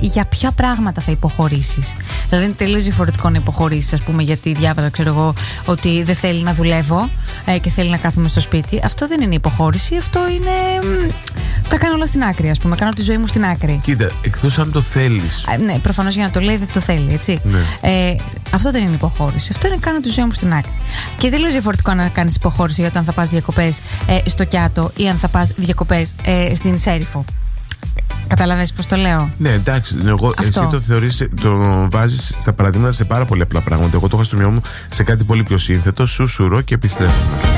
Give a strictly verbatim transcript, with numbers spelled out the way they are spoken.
για ποια πράγματα θα υποχωρήσεις. Δηλαδή είναι τελείως διαφορετικό να υποχωρήσεις, ας πούμε, γιατί διάβαζα, ξέρω εγώ, ότι δεν θέλει να δουλεύω ε, και θέλει να κάθομαι στο σπίτι. Αυτό δεν είναι υποχώρηση, αυτό είναι. Μ, τα κάνω όλα στην άκρη, ας πούμε. Κάνω τη ζωή μου στην άκρη. Κοίτα, εκτός αν το θέλεις. Ε, ναι, προφανώς για να το λέει δεν το θέλει, έτσι. Ναι. Ε, αυτό δεν είναι υποχώρηση. Αυτό είναι κάνω τη ζωή μου στην άκρη. Και τελείως διαφορετικό να κάνεις υποχώρηση όταν θα πας διακοπές ε, στο Κιάτο ή αν θα πας διακοπές ε, στην Σέριφο. Καταλαβαίνεις πώς το λέω? Ναι, εντάξει. Εγώ, εσύ το θεωρείς, το βάζεις στα παραδείγματα σε πάρα πολύ απλά πράγματα. Εγώ το έχω στο μυαλό μου σε κάτι πολύ πιο σύνθετο. Σούσουρο και επιστρέφουμε.